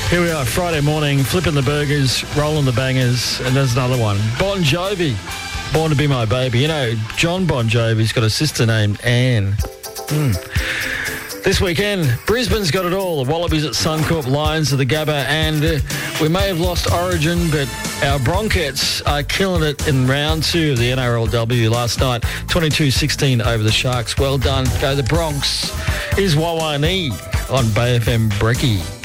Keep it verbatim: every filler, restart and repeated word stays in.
Here we are, Friday morning, flipping the burgers, rolling the bangers, and there's another one. Bon Jovi, Born to Be My Baby. You know, John Bon Jovi's got a sister named Anne. Mm. This weekend, Brisbane's got it all. The Wallabies at Suncorp, Lions at the Gabba, and uh, we may have lost Origin, but our Broncettes are killing it in round two of the N R L W last night, twenty-two sixteen over the Sharks. Well done. Go the Bronx. Here's Wawani on Bay F M Brekkie.